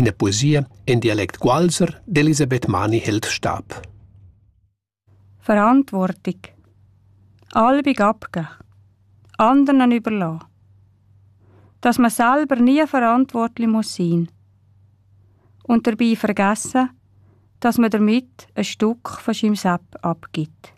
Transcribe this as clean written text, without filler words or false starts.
in der Poesie in Dialekt Gualser d'Elisabeth Mani hält Stab. Verantwortung. Albig abgeben. Anderen überlassen. Dass man selber nie verantwortlich muss sein. Und dabei vergessen, dass man damit ein Stück von seinem Sepp abgibt.